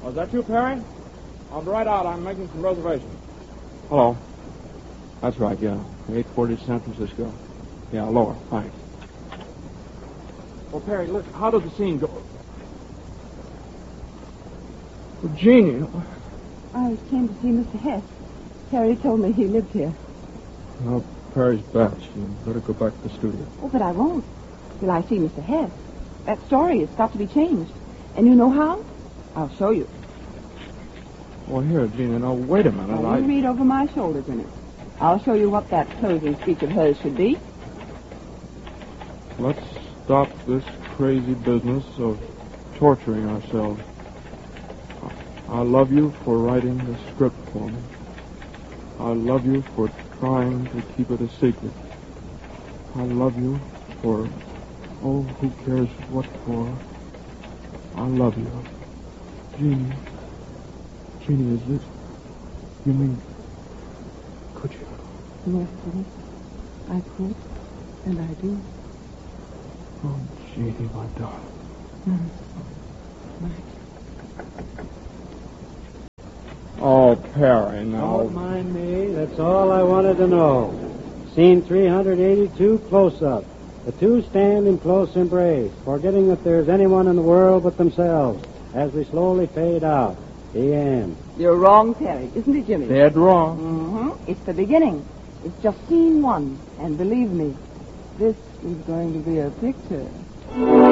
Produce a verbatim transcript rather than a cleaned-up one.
Oh, is that you, Perry? I'll be right out. I'm making some reservations. Hello. That's right, yeah. eight forty San Francisco. Yeah, lower. Thanks. Well, Perry, look, how does the scene go? Well, Jeannie. I came to see Mister Hess. Perry told me he lived here. Well, Perry's back. You better go back to the studio. Oh, but I won't. Till I see Mister Hess. That story has got to be changed. And you know how? I'll show you. Well, here, Jeannie, now, wait a minute. Now, I... you read over my shoulder, Jimmy. I'll show you what that closing speech of hers should be. Let's stop this crazy business of torturing ourselves. I love you for writing the script for me. I love you for trying to keep it a secret. I love you for, oh, who cares what for. I love you. Jeannie. Jeannie, is this... You mean... Could you? Yes, Jimmy. I could, and I do. Oh, Jeannie, my darling. Mm. My... Oh, Perry, now... Don't mind me. That's all I wanted to know. Scene three eighty-two, close-up. The two stand in close embrace, forgetting that there's anyone in the world but themselves, as we slowly fade out. The end. You're wrong, Perry, isn't it, Jimmy? Dead wrong. Mm-hmm. It's the beginning. It's just scene one. And believe me, this is going to be a picture.